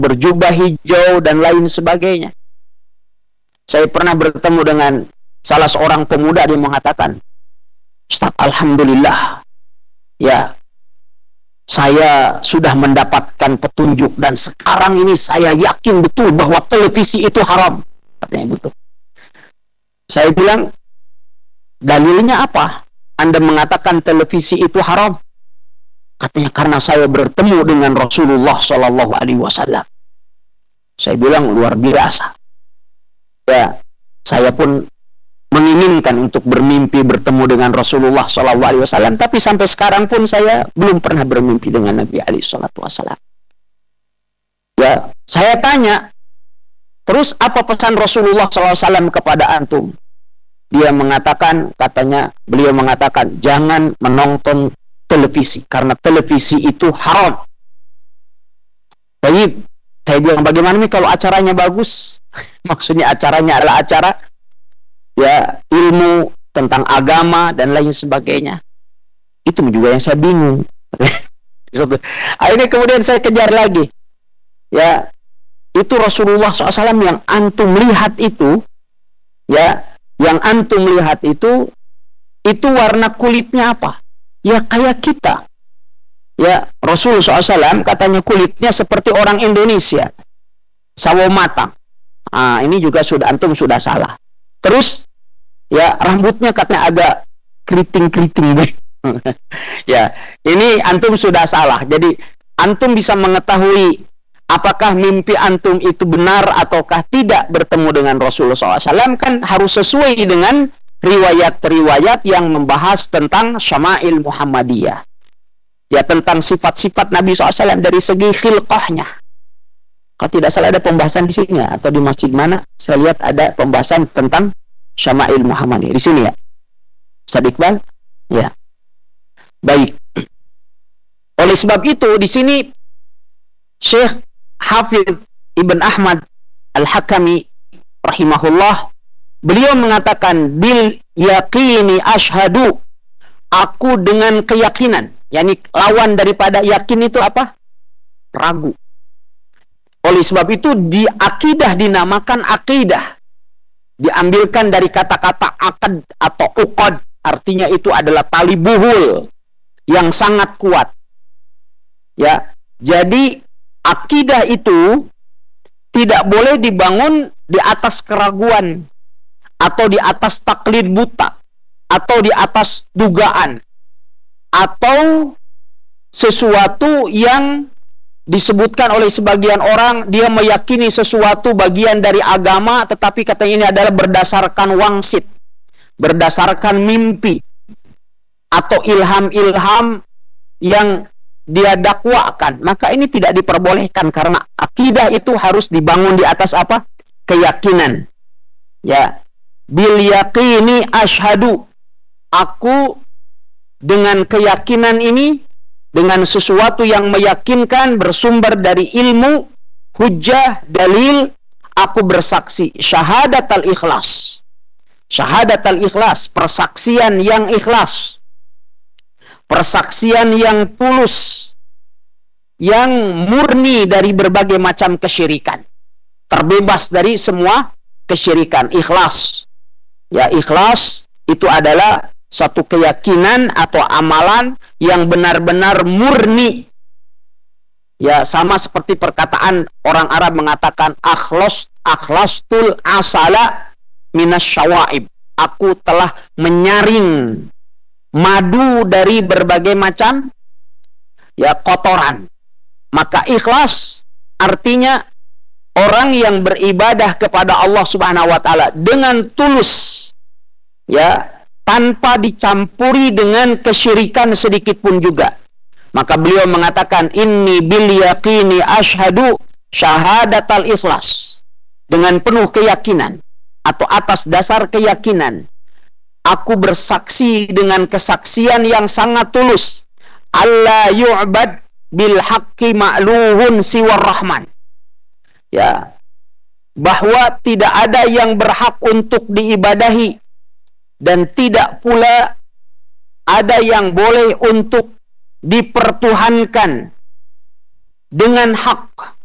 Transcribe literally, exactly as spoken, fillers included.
berjubah hijau dan lain sebagainya. Saya pernah bertemu dengan salah seorang pemuda, dia mengatakan, Ustaz, alhamdulillah, ya, saya sudah mendapatkan petunjuk dan sekarang ini saya yakin betul bahwa televisi itu haram. Katanya betul. Saya bilang, dalilnya apa? Anda mengatakan televisi itu haram? Katanya, karena saya bertemu dengan Rasulullah Shallallahu Alaihi Wasallam. Saya bilang, luar biasa. Ya, saya pun menginginkan untuk bermimpi bertemu dengan Rasulullah Shallallahu Alaihi Wasallam, tapi sampai sekarang pun saya belum pernah bermimpi dengan Nabi Alaihi Wasallam. Ya, saya tanya, terus apa pesan Rasulullah Shallallahu Alaihi Wasallam kepada antum? Dia mengatakan, katanya, beliau mengatakan, jangan menonton televisi, karena televisi itu haram. Baik, saya bilang, bagaimana nih kalau acaranya bagus? Maksudnya acaranya adalah acara ya ilmu tentang agama dan lain sebagainya. Itu juga yang saya bingung. Akhirnya kemudian saya kejar lagi. Ya, itu Rasulullah shallallahu alaihi wasallam yang antum lihat itu, ya, yang antum lihat itu, itu warna kulitnya apa? Ya kayak kita. Ya, Rasulullah shallallahu alaihi wasallam katanya kulitnya seperti orang Indonesia, sawo matang. Ah, ini juga sudah antum sudah salah. Terus ya rambutnya katanya agak keriting-keriting. Ya, ini antum sudah salah. Jadi antum bisa mengetahui apakah mimpi antum itu benar ataukah tidak bertemu dengan Rasulullah shallallahu alaihi wasallam, kan harus sesuai dengan riwayat-riwayat yang membahas tentang Syama'il Muhammadiyah. Ya, tentang sifat-sifat Nabi shallallahu alaihi wasallam dari segi khilqahnya. Kalau tidak salah ada pembahasan di sini ya, atau di masjid mana saya lihat ada pembahasan tentang Syama'il Muhammadiyah. Di sini ya, Ustaz Iqbal? Ya. Baik. Oleh sebab itu di sini Syekh Hafidz Ibn Ahmad Al-Hakami rahimahullah, beliau mengatakan, bil yaqini ashhadu, aku dengan keyakinan. Yani lawan daripada yakin itu apa? Ragu. Oleh sebab itu di akidah dinamakan akidah. Diambilkan dari kata-kata akad atau uqad, artinya itu adalah tali buhul yang sangat kuat. Ya, jadi akidah itu tidak boleh dibangun di atas keraguan atau di atas taklid buta atau di atas dugaan atau sesuatu yang disebutkan oleh sebagian orang, dia meyakini sesuatu bagian dari agama, tetapi katanya ini adalah berdasarkan wangsit, berdasarkan mimpi, atau ilham-ilham yang dia dakwakan. Maka ini tidak diperbolehkan, karena akidah itu harus dibangun di atas apa? Keyakinan. Ya, bil yaqini ashhadu, aku dengan keyakinan ini, dengan sesuatu yang meyakinkan bersumber dari ilmu, hujjah, dalil, aku bersaksi. Syahadat al-ikhlas. Syahadat al-ikhlas, persaksian yang ikhlas. Persaksian yang tulus, yang murni dari berbagai macam kesyirikan. Terbebas dari semua kesyirikan, ikhlas. Ya, ikhlas itu adalah satu keyakinan atau amalan yang benar-benar murni. Ya, sama seperti perkataan orang Arab mengatakan akhlas akhlastul asala minas syawaib. Aku telah menyaring madu dari berbagai macam ya kotoran. Maka ikhlas artinya orang yang beribadah kepada Allah Subhanahu wa taala dengan tulus, ya, tanpa dicampuri dengan kesyirikan sedikit pun juga. Maka beliau mengatakan, inni bil yaqini ashhadu syahadatal ikhlas. Dengan penuh keyakinan atau atas dasar keyakinan, aku bersaksi dengan kesaksian yang sangat tulus, alla yu'bad bil haqqi ma'luhun siwar rahman. Ya, bahwa tidak ada yang berhak untuk diibadahi dan tidak pula ada yang boleh untuk dipertuhankan dengan hak